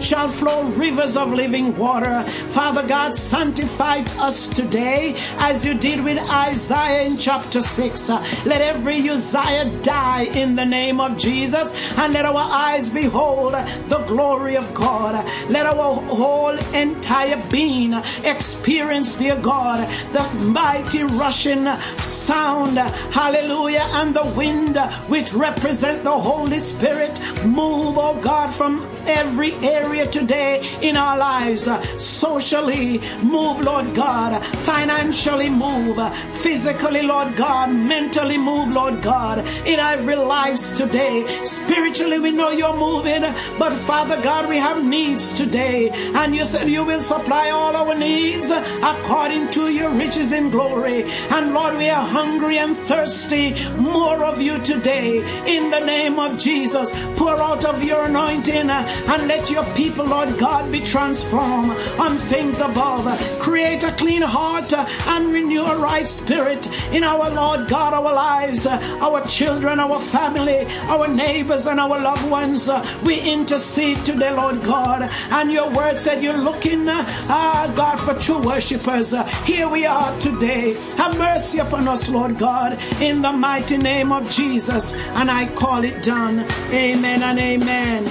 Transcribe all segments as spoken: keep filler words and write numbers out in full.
shall flow rivers of living water. Father God, sanctify us today as you did with Isaiah in chapter six. Let every Uzziah die in the name of Jesus, and let our eyes behold the glory of God. Let our whole entire being experience, dear God, the mighty rushing sound, hallelujah, and the wind which represent the Holy Spirit. Move, oh God, from every area today in our lives. Socially move, Lord God. Financially move. Physically, Lord God. Mentally move, Lord God, in every lives today. Spiritually, we know you're moving, but Father God, we have needs today, and you said you will supply all our needs according to your riches in glory. And Lord, we are hungry and thirsty more of you today. In the name of Jesus, pour out of your anointing and let your people, Lord God, be transformed on things above. Create a clean heart and renew a right spirit in our, Lord God, our lives, our children, our family, our neighbors, and our loved ones. We intercede today, Lord God, and your word said you're looking, ah, God, for true worshipers. Here we are today. Have mercy upon us, Lord God, in the mighty name of Jesus, and I call it done. Amen and amen.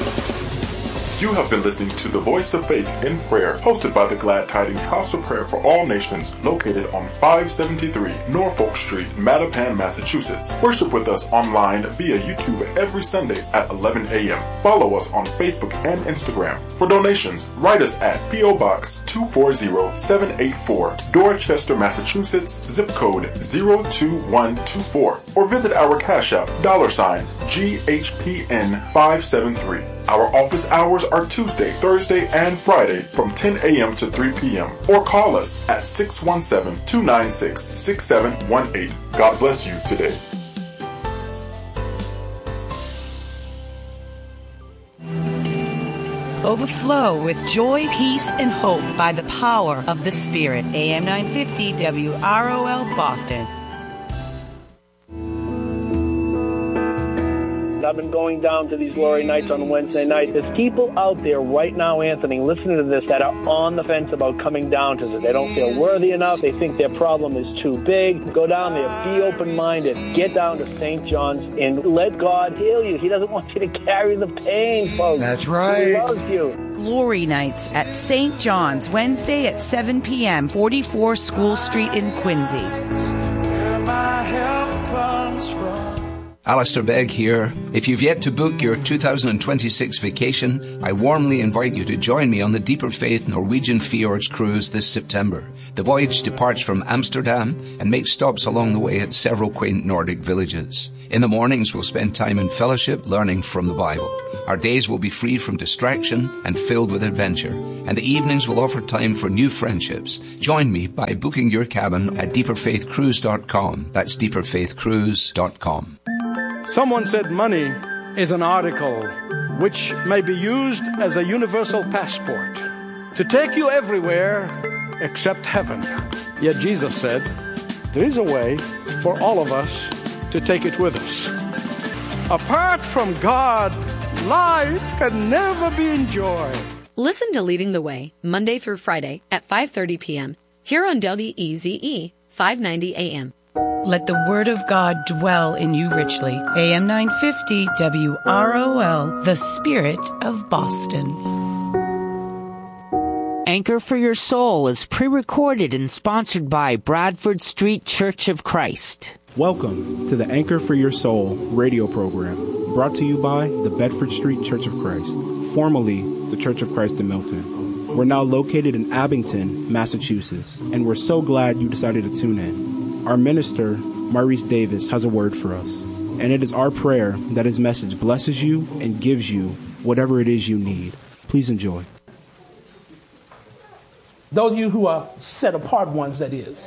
You have been listening to The Voice of Faith in Prayer, hosted by the Glad Tidings House of Prayer for All Nations, located on five seventy-three Norfolk Street, Mattapan, Massachusetts. Worship with us online via YouTube every Sunday at eleven a.m. Follow us on Facebook and Instagram. For donations, write us at P O Box two four zero seven eight four, Dorchester, Massachusetts, zip code zero two one two four, or visit our Cash App, dollar sign G H P N five seven three. Our office hours are Tuesday, Thursday, and Friday from ten a.m. to three p.m. or call us at six one seven, two nine six, six seven one eight. God bless you today. Overflow with joy, peace, and hope by the power of the Spirit. A M nine fifty W R O L Boston. I've been going down to these glory nights on Wednesday night. There's people out there right now, Anthony, listening to this, that are on the fence about coming down to this. They don't feel worthy enough. They think their problem is too big. Go down there. Be open-minded. Get down to Saint John's and let God heal you. He doesn't want you to carry the pain, folks. That's right. He loves you. Glory nights at Saint John's, Wednesday at seven p.m., forty-four School Street in Quincy. Where my help comes from. Alistair Begg here. If you've yet to book your two thousand twenty-six vacation, I warmly invite you to join me on the Deeper Faith Norwegian Fjords cruise this September. The voyage departs from Amsterdam and makes stops along the way at several quaint Nordic villages. In the mornings, we'll spend time in fellowship learning from the Bible. Our days will be free from distraction and filled with adventure. And the evenings will offer time for new friendships. Join me by booking your cabin at deeper faith cruise dot com. That's deeper faith cruise dot com. Someone said money is an article which may be used as a universal passport to take you everywhere except heaven. Yet Jesus said, there is a way for all of us to take it with us. Apart from God, life can never be enjoyed. Listen to Leading the Way, Monday through Friday at five thirty p.m. here on W E Z E, five ninety A M. Let the Word of God dwell in you richly. A M nine fifty W R O L, the Spirit of Boston. Anchor for Your Soul is pre-recorded and sponsored by Bradford Street Church of Christ. Welcome to the Anchor for Your Soul radio program, brought to you by the Bedford Street Church of Christ, formerly the Church of Christ in Milton. We're now located in Abington, Massachusetts, and we're so glad you decided to tune in. Our minister, Maurice Davis, has a word for us, and it is our prayer that his message blesses you and gives you whatever it is you need. Please enjoy. Those of you who are set apart ones, that is.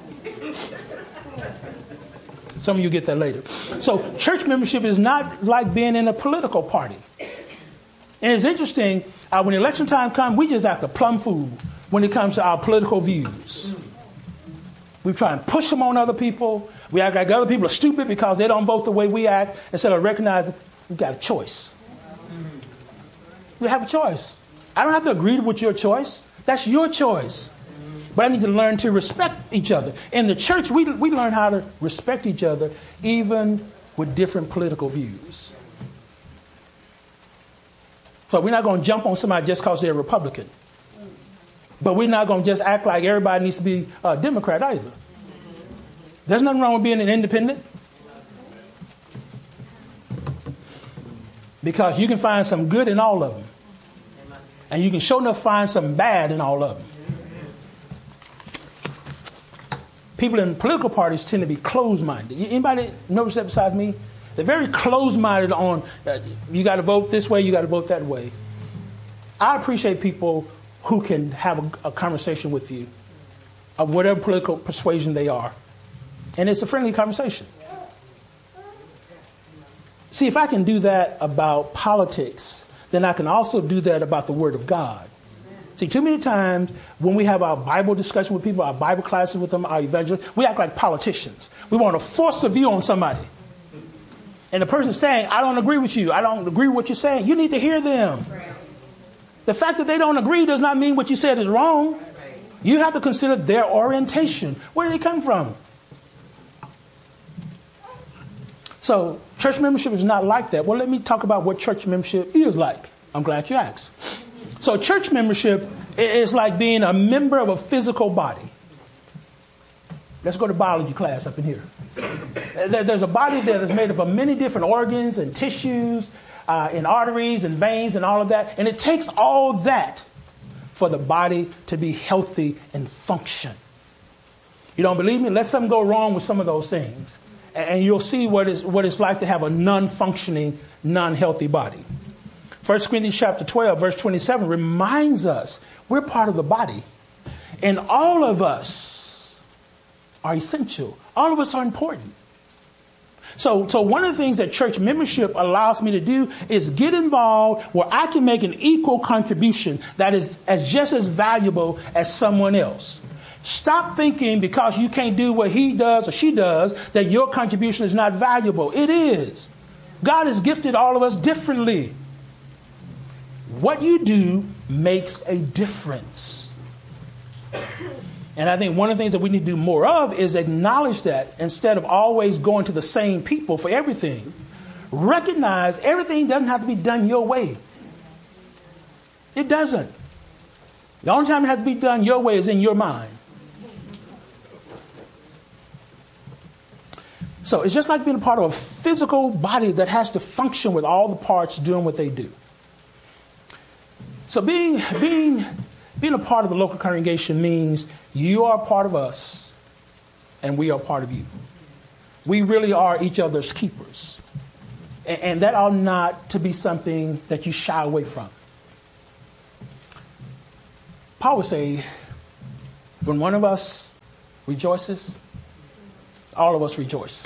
Some of you get that later. So church membership is not like being in a political party. And it's interesting, uh, when election time comes, we just have to plum food when it comes to our political views. We try and push them on other people. We act like other people are stupid because they don't vote the way we act, instead of recognizing we've got a choice. We have a choice. I don't have to agree with your choice. That's your choice. But I need to learn to respect each other. In the church, we, we learn how to respect each other, even with different political views. So we're not going to jump on somebody just because they're a Republican. But we're not going to just act like everybody needs to be a Democrat either. There's nothing wrong with being an independent. Because you can find some good in all of them. And you can sure enough find some bad in all of them. People in political parties tend to be closed-minded. Anybody notice that besides me? They're very closed-minded on, uh, you got to vote this way, you got to vote that way. I appreciate people who can have a, a conversation with you of whatever political persuasion they are. And it's a friendly conversation. See, if I can do that about politics, then I can also do that about the Word of God. See, too many times when we have our Bible discussion with people, our Bible classes with them, our evangelists, we act like politicians. We want to force a view on somebody. And the person saying, I don't agree with you. I don't agree with what you're saying. You need to hear them. The fact that they don't agree does not mean what you said is wrong. You have to consider their orientation. Where do they come from? So church membership is not like that. Well, let me talk about what church membership is like. I'm glad you asked. So church membership is like being a member of a physical body. Let's go to biology class up in here. There's a body that is made up of many different organs and tissues uh, and arteries and veins and all of that. And it takes all that for the body to be healthy and function. You don't believe me? Let something go wrong with some of those things. And you'll see what it's, what it's like to have a non-functioning, non-healthy body. First Corinthians chapter twelve, verse twenty-seven reminds us we're part of the body. And all of us are essential. All of us are important. So, so one of the things that church membership allows me to do is get involved where I can make an equal contribution that is as just as valuable as someone else. Stop thinking because you can't do what he does or she does that your contribution is not valuable. It is. God has gifted all of us differently. What you do makes a difference. And I think one of the things that we need to do more of is acknowledge that instead of always going to the same people for everything. Recognize everything doesn't have to be done your way. It doesn't. The only time it has to be done your way is in your mind. So it's just like being a part of a physical body that has to function with all the parts doing what they do. So being being being a part of the local congregation means you are a part of us and we are part of you. We really are each other's keepers. And, and that ought not to be something that you shy away from. Paul would say, when one of us rejoices, all of us rejoice.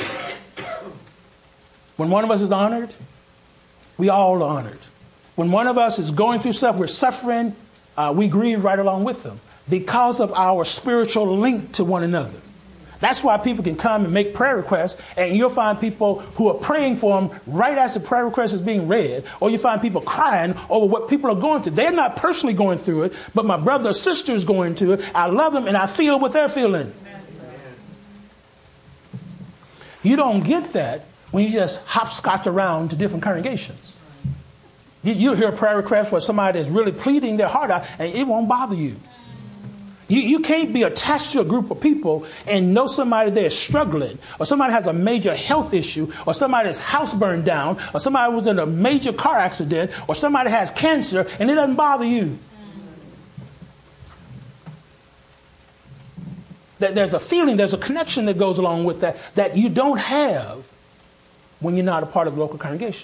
When one of us is honored, we all are honored. When one of us is going through stuff, we're suffering, uh, we grieve right along with them because of our spiritual link to one another. That's why people can come and make prayer requests, and you'll find people who are praying for them right as the prayer request is being read, or you find people crying over what people are going through. They're not personally going through it, but my brother or sister is going through it. I love them, and I feel what they're feeling. You don't get that when you just hopscotch around to different congregations. You, you'll hear a prayer request where somebody is really pleading their heart out, and it won't bother you. You, you can't be attached to a group of people and know somebody there is struggling, or somebody has a major health issue, or somebody's house burned down, or somebody was in a major car accident, or somebody has cancer, and it doesn't bother you. There's a feeling, there's a connection that goes along with that that you don't have when you're not a part of the local congregation.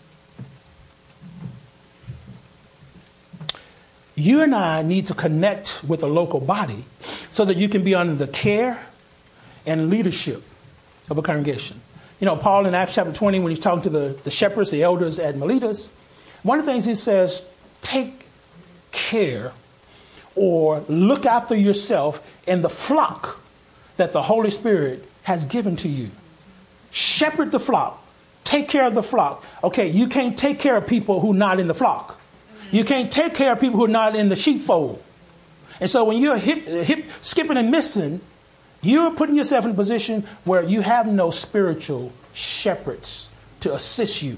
You and I need to connect with a local body so that you can be under the care and leadership of a congregation. You know, Paul in Acts chapter twenty, when he's talking to the, the shepherds, the elders at Miletus, one of the things he says, take care or look after yourself in the flock that the Holy Spirit has given to you. Shepherd the flock. Take care of the flock. Okay, you can't take care of people who are not in the flock. You can't take care of people who are not in the sheepfold. And so when you're hip, hip, skipping and missing, you're putting yourself in a position where you have no spiritual shepherds to assist you.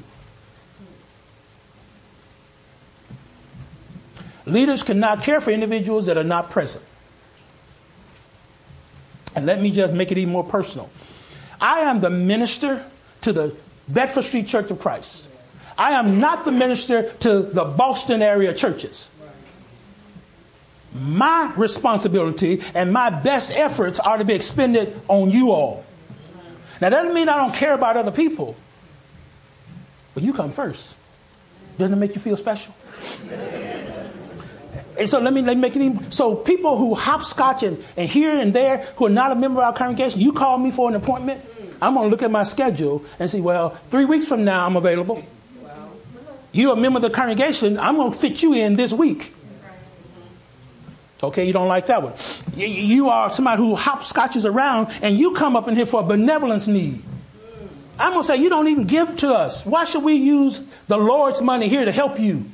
Leaders cannot care for individuals that are not present. And let me just make it even more personal. I am the minister to the Bedford Street Church of Christ. I am not the minister to the Boston area churches. My responsibility and my best efforts are to be expended on you all. Now, that doesn't mean I don't care about other people. But you come first. Doesn't it make you feel special? And so let me, let me make it even. So people who hopscotch and, and here and there who are not a member of our congregation, you call me for an appointment, I'm going to look at my schedule and see, well, three weeks from now I'm available. You're a member of the congregation, I'm going to fit you in this week. Okay, you don't like that one. You, you are somebody who hopscotches around and you come up in here for a benevolence need. I'm going to say, you don't even give to us. Why should we use the Lord's money here to help you?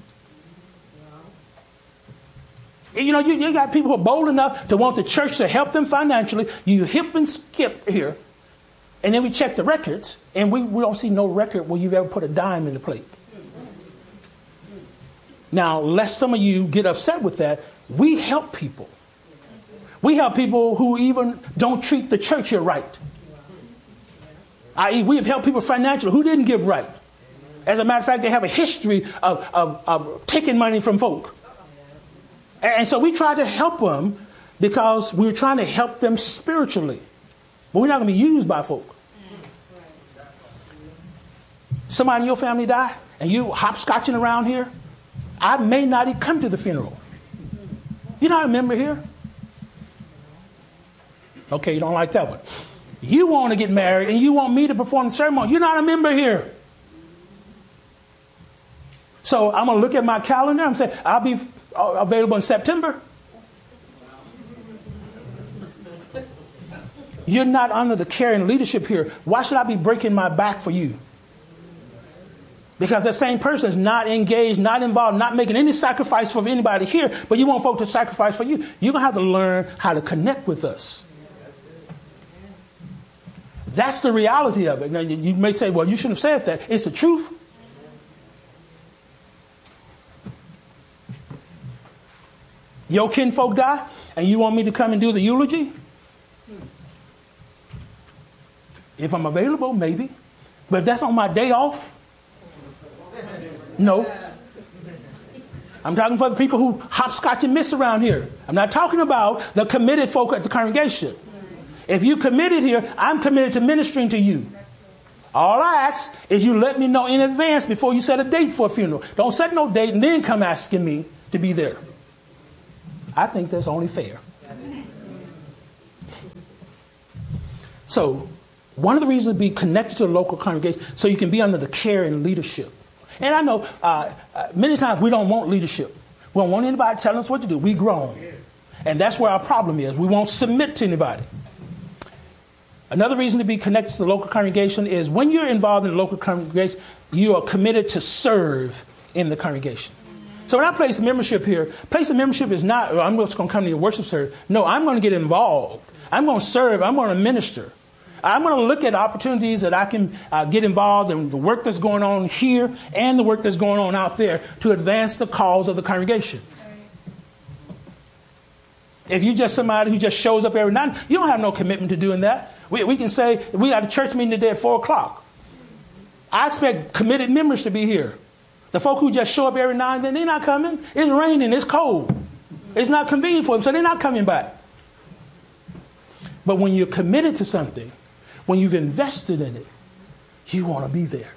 You know, you, you got people who are bold enough to want the church to help them financially. You hip and skip here. And then we check the records, and we, we don't see no record where you've ever put a dime in the plate. Now, lest some of you get upset with that, we help people. We help people who even don't treat the church here right. that is, we have helped people financially who didn't give right. As a matter of fact, they have a history of, of, of taking money from folk. And so we try to help them because we're trying to help them spiritually. But we're not going to be used by folk. Somebody in your family die and you hopscotching around here, I may not even come to the funeral. You're not a member here? Okay, you don't like that one. You want to get married and you want me to perform the ceremony. You're not a member here. So I'm going to look at my calendar and say, I'll be available in September. You're not under the care and leadership here. Why should I be breaking my back for you? Because that same person is not engaged, not involved, not making any sacrifice for anybody here, but you want folks to sacrifice for you. You're going to have to learn how to connect with us. That's the reality of it. Now, you may say, well, you shouldn't have said that. It's the truth. Your kinfolk die, and you want me to come and do the eulogy? If I'm available, maybe. But if that's on my day off, no. I'm talking for the people who hopscotch and miss around here. I'm not talking about the committed folk at the congregation. If you committed here, I'm committed to ministering to you. All I ask is you let me know in advance before you set a date for a funeral. Don't set no date and then come asking me to be there. I think that's only fair. So, one of the reasons to be connected to the local congregation, so you can be under the care and leadership. And I know uh, uh, many times we don't want leadership. We don't want anybody telling us what to do. We grown. And that's where our problem is. We won't submit to anybody. Another reason to be connected to the local congregation is when you're involved in the local congregation, you are committed to serve in the congregation. So when I place membership here, place of membership is not, oh, I'm just going to come to your worship service. No, I'm going to get involved. I'm going to serve. I'm going to minister. I'm going to look at opportunities that I can uh, get involved in the work that's going on here and the work that's going on out there to advance the cause of the congregation. If you're just somebody who just shows up every night, you don't have no commitment to doing that. We, we can say, we got a church meeting today at four o'clock. I expect committed members to be here. The folk who just show up every now and then, they're not coming. It's raining. It's cold. It's not convenient for them, so they're not coming back. But when you're committed to something, when you've invested in it, you want to be there.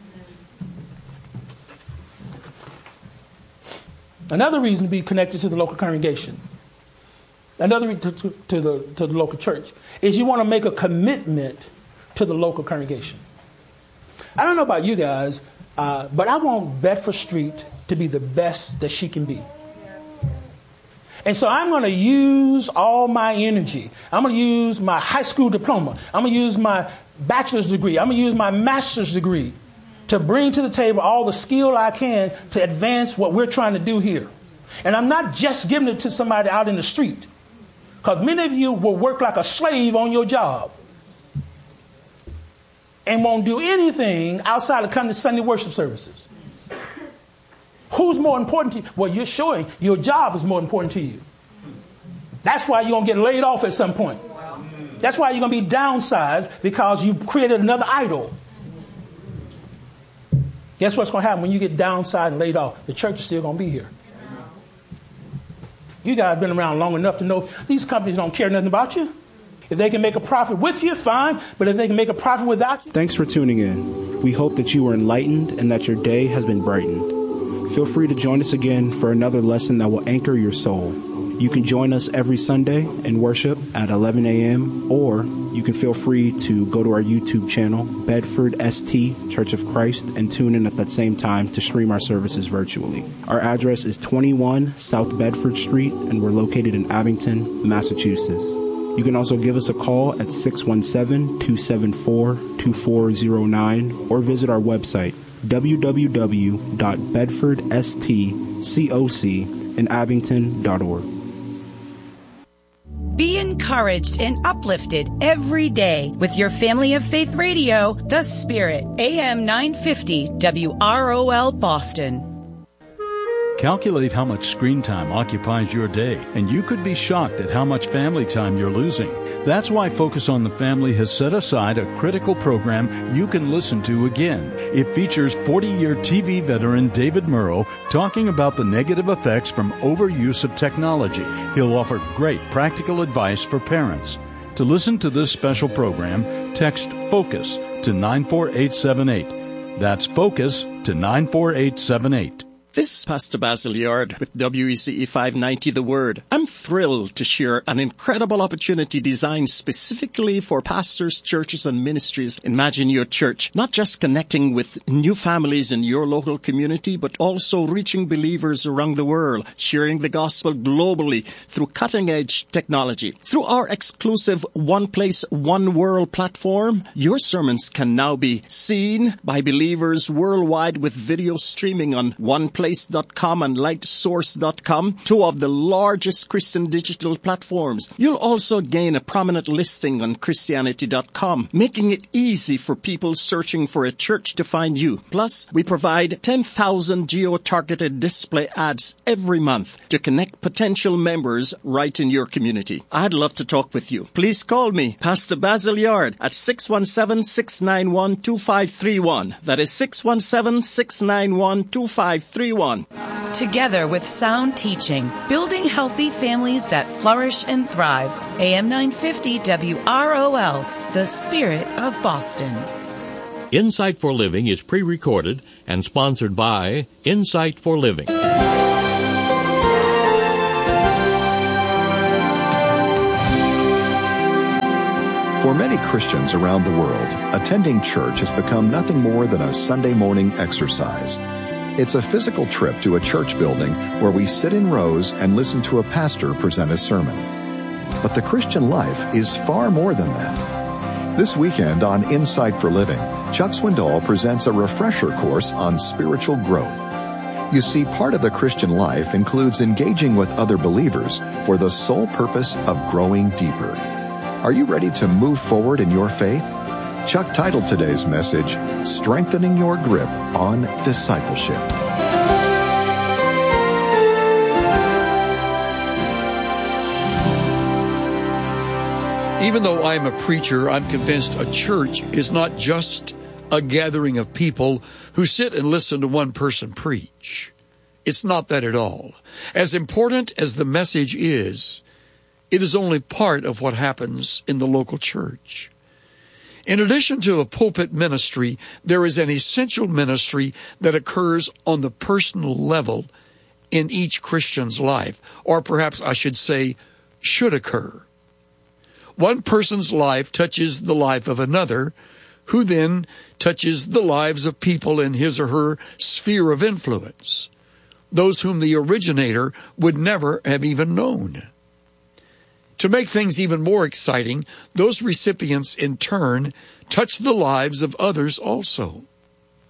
Another reason to be connected to the local congregation, another reason to, to, to, the, to the local church, is you want to make a commitment to the local congregation. I don't know about you guys, uh, but I want Bedford Street to be the best that she can be. And so I'm going to use all my energy. I'm going to use my high school diploma. I'm going to use my bachelor's degree. I'm going to use my master's degree to bring to the table all the skill I can to advance what we're trying to do here. And I'm not just giving it to somebody out in the street, because many of you will work like a slave on your job and won't do anything outside of coming to Sunday worship services. Who's more important to you? Well, you're showing your job is more important to you. That's why you're going to get laid off at some point. That's why you're going to be downsized, because you created another idol. Guess what's going to happen when you get downsized and laid off? The church is still going to be here. You guys have been around long enough to know these companies don't care nothing about you. If they can make a profit with you, fine. But if they can make a profit without you. Thanks for tuning in. We hope that you were enlightened and that your day has been brightened. Feel free to join us again for another lesson that will anchor your soul. You can join us every Sunday in worship at eleven a.m. or you can feel free to go to our YouTube channel, Bedford S T Church of Christ, and tune in at that same time to stream our services virtually. Our address is twenty-one South Bedford Street, and we're located in Abington, Massachusetts. You can also give us a call at six one seven, two seven four, two four zero nine or visit our website, w w w dot bedford s t coc in abington dot org. Be encouraged and uplifted every day with your Family of Faith Radio, The Spirit, A M nine fifty W R O L Boston. Calculate how much screen time occupies your day, and you could be shocked at how much family time you're losing. That's why Focus on the Family has set aside a critical program you can listen to again. It features forty-year T V veteran David Murrow talking about the negative effects from overuse of technology. He'll offer great practical advice for parents. To listen to this special program, text FOCUS to nine four eight seven eight. That's FOCUS to nine four eight seven eight. This is Pastor Basil Yard with W E C E five ninety The Word. I'm thrilled to share an incredible opportunity designed specifically for pastors, churches, and ministries. Imagine your church not just connecting with new families in your local community, but also reaching believers around the world, sharing the gospel globally through cutting-edge technology. Through our exclusive One Place, One World platform, your sermons can now be seen by believers worldwide with video streaming on One Place dot com and light source dot com, two of the largest Christian digital platforms. You'll also gain a prominent listing on Christianity dot com, making it easy for people searching for a church to find you. Plus, we provide ten thousand geo-targeted display ads every month to connect potential members right in your community. I'd love to talk with you. Please call me, Pastor Basil Yard, at six one seven, six nine one, two five three one. That is six one seven, six nine one, two five three one. Together with sound teaching, building healthy families that flourish and thrive. A M nine fifty W R O L, The Spirit of Boston. Insight for Living is pre-recorded and sponsored by Insight for Living. For many Christians around the world, attending church has become nothing more than a Sunday morning exercise. It's a physical trip to a church building where we sit in rows and listen to a pastor present a sermon. But the Christian life is far more than that. This weekend on Insight for Living, Chuck Swindoll presents a refresher course on spiritual growth. You see, part of the Christian life includes engaging with other believers for the sole purpose of growing deeper. Are you ready to move forward in your faith? Chuck titled today's message, Strengthening Your Grip on Discipleship. Even though I'm a preacher, I'm convinced a church is not just a gathering of people who sit and listen to one person preach. It's not that at all. As important as the message is, it is only part of what happens in the local church. In addition to a pulpit ministry, there is an essential ministry that occurs on the personal level in each Christian's life, or perhaps I should say, should occur. One person's life touches the life of another, who then touches the lives of people in his or her sphere of influence, those whom the originator would never have even known. To make things even more exciting, those recipients in turn touch the lives of others also.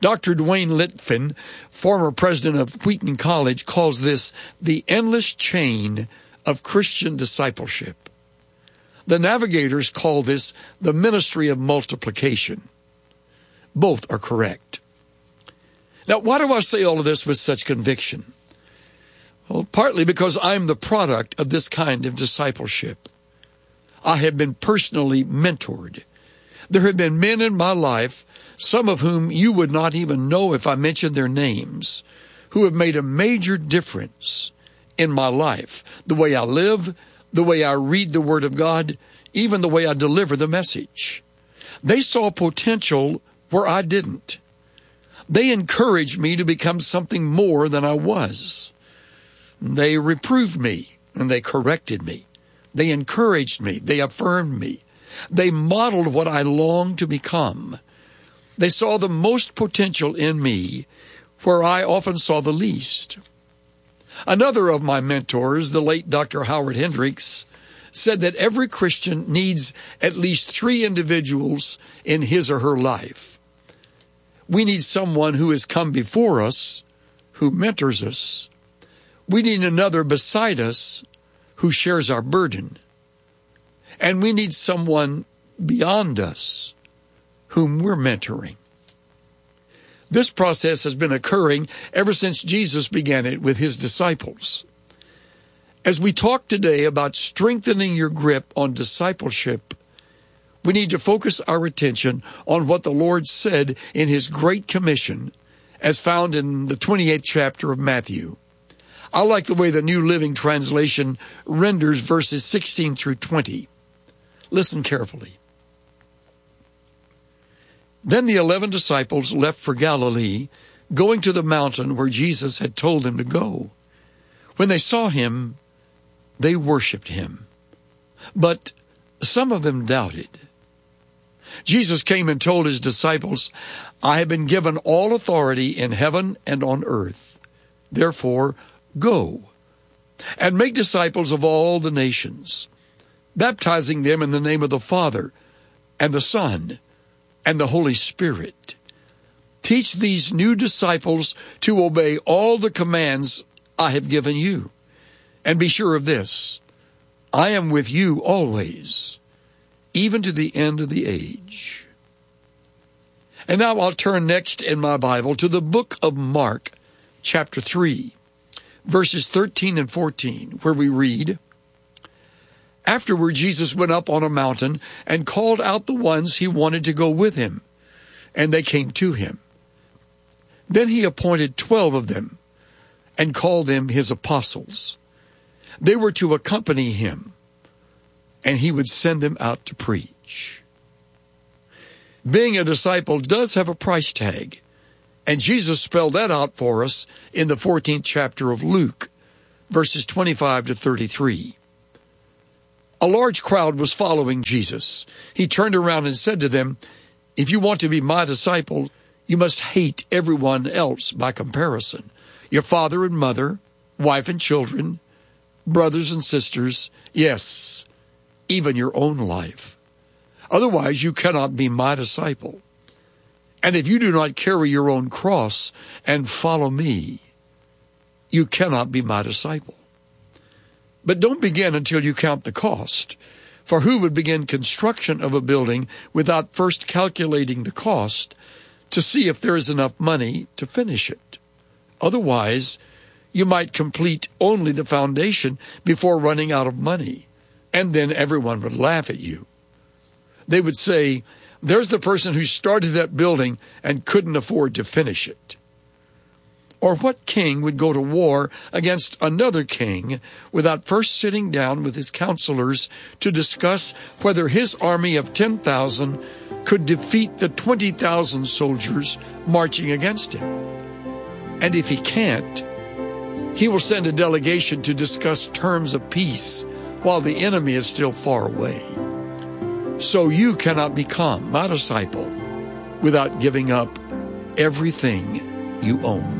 Doctor Dwayne Litfin, former president of Wheaton College, calls this the endless chain of Christian discipleship. The Navigators call this the ministry of multiplication. Both are correct. Now, why do I say all of this with such conviction? Well, partly because I'm the product of this kind of discipleship. I have been personally mentored. There have been men in my life, some of whom you would not even know if I mentioned their names, who have made a major difference in my life, the way I live, the way I read the Word of God, even the way I deliver the message. They saw potential where I didn't. They encouraged me to become something more than I was. They reproved me and they corrected me. They encouraged me. They affirmed me. They modeled what I longed to become. They saw the most potential in me where I often saw the least. Another of my mentors, the late Doctor Howard Hendricks, said that every Christian needs at least three individuals in his or her life. We need someone who has come before us, who mentors us. We need another beside us who shares our burden. And we need someone beyond us whom we're mentoring. This process has been occurring ever since Jesus began it with his disciples. As we talk today about strengthening your grip on discipleship, we need to focus our attention on what the Lord said in his Great Commission, as found in the twenty-eighth chapter of Matthew. I like the way the New Living Translation renders verses sixteen through twenty. Listen carefully. Then the eleven disciples left for Galilee, going to the mountain where Jesus had told them to go. When they saw him, they worshipped him. But some of them doubted. Jesus came and told his disciples, I have been given all authority in heaven and on earth. Therefore, go and make disciples of all the nations, baptizing them in the name of the Father and the Son and the Holy Spirit. Teach these new disciples to obey all the commands I have given you. And be sure of this, I am with you always, even to the end of the age. And now I'll turn next in my Bible to the book of Mark, chapter three, verses thirteen and fourteen, where we read, Afterward Jesus went up on a mountain and called out the ones he wanted to go with him, and they came to him. Then he appointed twelve of them and called them his apostles. They were to accompany him, and he would send them out to preach. Being a disciple does have a price tag, and Jesus spelled that out for us in the fourteenth chapter of Luke, verses twenty-five to thirty-three. A large crowd was following Jesus. He turned around and said to them, If you want to be my disciple, you must hate everyone else by comparison. Your father and mother, wife and children, brothers and sisters, yes, even your own life. Otherwise, you cannot be my disciple. And if you do not carry your own cross and follow me, you cannot be my disciple. But don't begin until you count the cost. For who would begin construction of a building without first calculating the cost to see if there is enough money to finish it? Otherwise, you might complete only the foundation before running out of money, and then everyone would laugh at you. They would say, there's the person who started that building and couldn't afford to finish it. Or what king would go to war against another king without first sitting down with his counselors to discuss whether his army of ten thousand could defeat the twenty thousand soldiers marching against him? And if he can't, he will send a delegation to discuss terms of peace while the enemy is still far away. So you cannot become my disciple without giving up everything you own.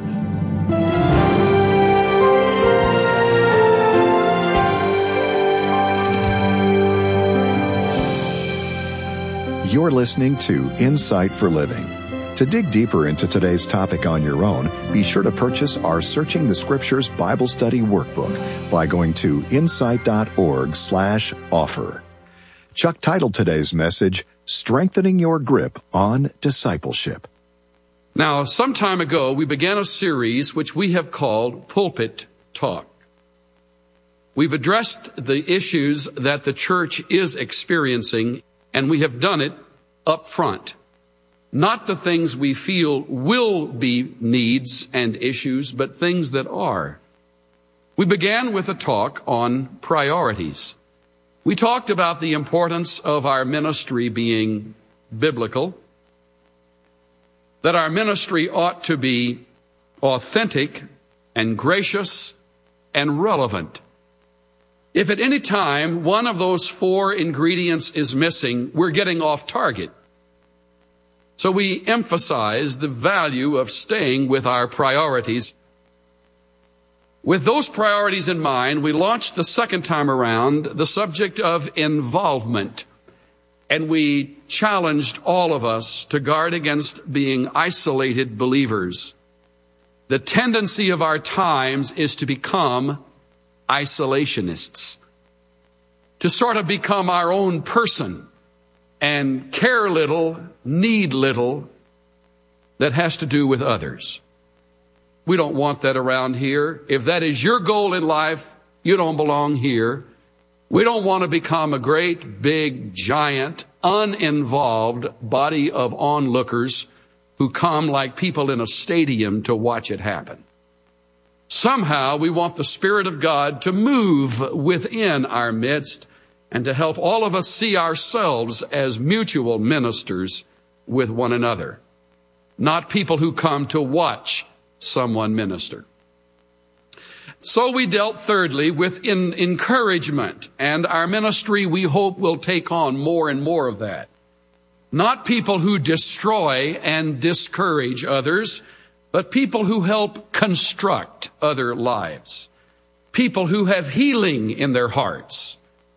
You're listening to Insight for Living. To dig deeper into today's topic on your own, be sure to purchase our Searching the Scriptures Bible Study Workbook by going to insight.org slash offer. Chuck titled today's message, Strengthening Your Grip on Discipleship. Now, some time ago, we began a series which we have called Pulpit Talk. We've addressed the issues that the church is experiencing, and we have done it up front. Not the things we feel will be needs and issues, but things that are. We began with a talk on priorities. We talked about the importance of our ministry being biblical, that our ministry ought to be authentic and gracious and relevant. If at any time one of those four ingredients is missing, we're getting off target. So we emphasize the value of staying with our priorities. With those priorities in mind, we launched the second time around the subject of involvement. And we challenged all of us to guard against being isolated believers. The tendency of our times is to become isolationists, to sort of become our own person and care little, need little that has to do with others. We don't want that around here. If that is your goal in life, you don't belong here. We don't want to become a great, big, giant, uninvolved body of onlookers who come like people in a stadium to watch it happen. Somehow we want the Spirit of God to move within our midst and to help all of us see ourselves as mutual ministers with one another, not people who come to watch someone minister. So we dealt thirdly with in encouragement, and our ministry we hope will take on more and more of that. Not people who destroy and discourage others, but people who help construct other lives. People who have healing in their hearts,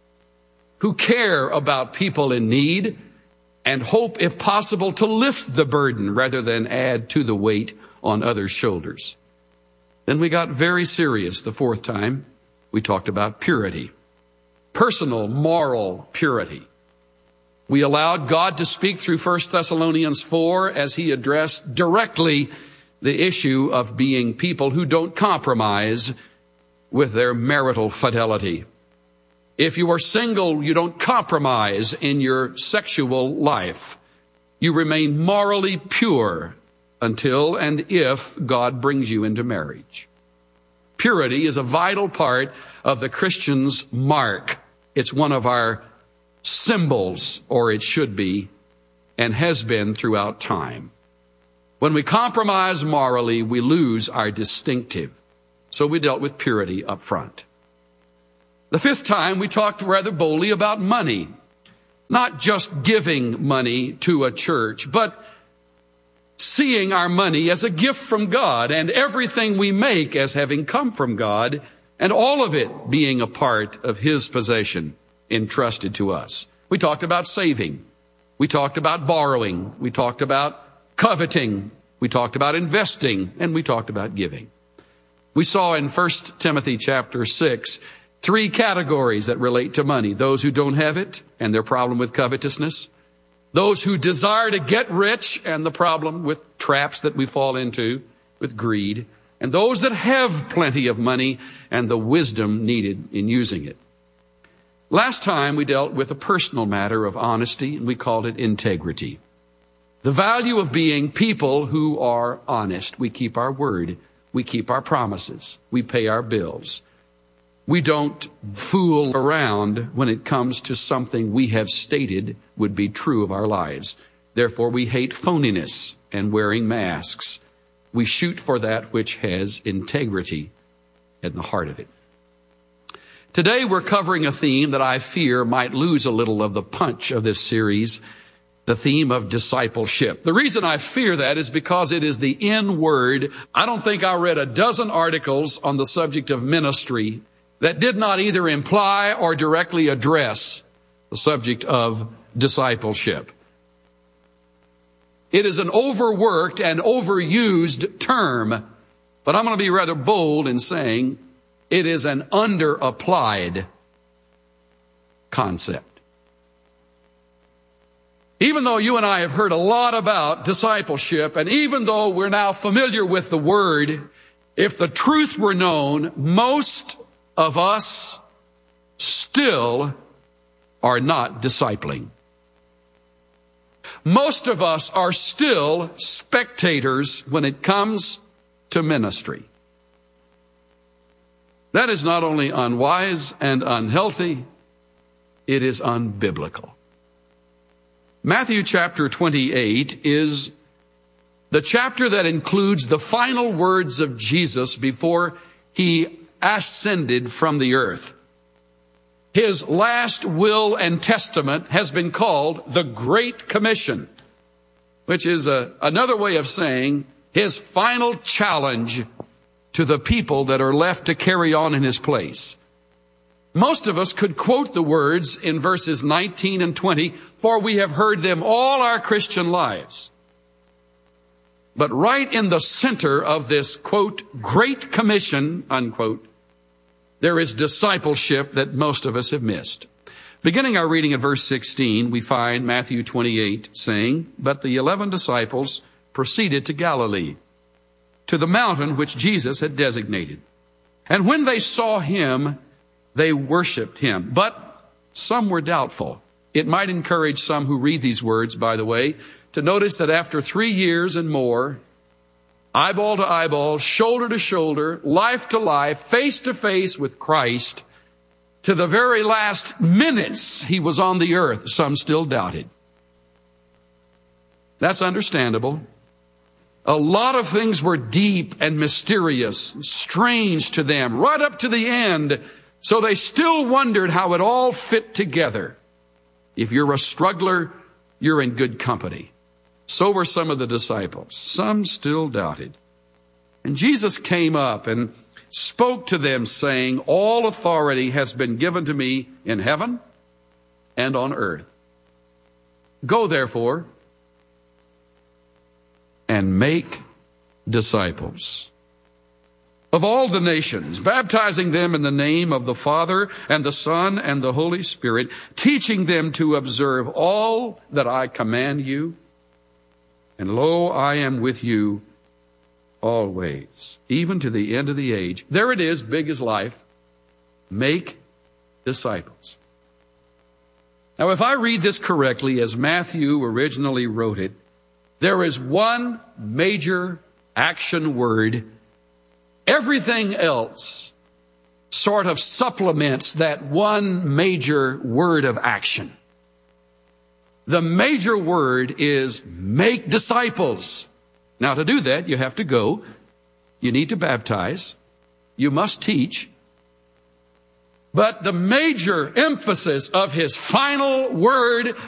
who care about people in need and hope, if possible, to lift the burden rather than add to the weight on others' shoulders. Then we got very serious the fourth time. We talked about purity, personal moral purity. We allowed God to speak through First Thessalonians four as he addressed directly the issue of being people who don't compromise with their marital fidelity. If you are single, you don't compromise in your sexual life. You remain morally pure until and if God brings you into marriage. Purity is a vital part of the Christian's mark. It's one of our symbols, or it should be, and has been throughout time. When we compromise morally, we lose our distinctive. So we dealt with purity up front. The fifth time, we talked rather boldly about money. Not just giving money to a church, but seeing our money as a gift from God and everything we make as having come from God, and all of it being a part of His possession entrusted to us. We talked about saving. We talked about borrowing. We talked about coveting. We talked about investing. And we talked about giving. We saw in First Timothy chapter six three categories that relate to money. Those who don't have it and their problem with covetousness. Those who desire to get rich and the problem with traps that we fall into with greed. And those that have plenty of money and the wisdom needed in using it. Last time we dealt with a personal matter of honesty, and we called it integrity. The value of being people who are honest. We keep our word. We keep our promises. We pay our bills. We don't fool around when it comes to something we have stated would be true of our lives. Therefore, we hate phoniness and wearing masks. We shoot for that which has integrity in the heart of it. Today, we're covering a theme that I fear might lose a little of the punch of this series, the theme of discipleship. The reason I fear that is because it is the N word. I don't think I read a dozen articles on the subject of ministry that did not either imply or directly address the subject of discipleship. It is an overworked and overused term, but I'm going to be rather bold in saying it is an underapplied concept. Even though you and I have heard a lot about discipleship, and even though we're now familiar with the word, if the truth were known, most of us still are not discipling. Most of us are still spectators when it comes to ministry. That is not only unwise and unhealthy, it is unbiblical. Matthew chapter twenty-eight is the chapter that includes the final words of Jesus before he ascended from the earth. His last will and testament has been called the Great Commission, which is a, another way of saying his final challenge to the people that are left to carry on in his place. Most of us could quote the words in verses nineteen and twenty, for we have heard them all our Christian lives. But right in the center of this, quote, Great Commission, unquote, there is discipleship that most of us have missed. Beginning our reading at verse sixteen, we find Matthew twenty-eight saying, but the eleven disciples proceeded to Galilee, to the mountain which Jesus had designated. And when they saw him, they worshiped him. But some were doubtful. It might encourage some who read these words, by the way, to notice that after three years and more, eyeball to eyeball, shoulder to shoulder, life to life, face to face with Christ, to the very last minutes he was on the earth, some still doubted. That's understandable. A lot of things were deep and mysterious, strange to them, right up to the end. So they still wondered how it all fit together. If you're a struggler, you're in good company. So were some of the disciples. Some still doubted. And Jesus came up and spoke to them, saying, all authority has been given to me in heaven and on earth. Go, therefore, and make disciples of all the nations, baptizing them in the name of the Father and the Son and the Holy Spirit, teaching them to observe all that I command you. And lo, I am with you always, even to the end of the age. There it is, big as life. Make disciples. Now, if I read this correctly, as Matthew originally wrote it, there is one major action word. Everything else sort of supplements that one major word of action. The major word is make disciples. Now, to do that, you have to go. You need to baptize. You must teach. But the major emphasis of his final word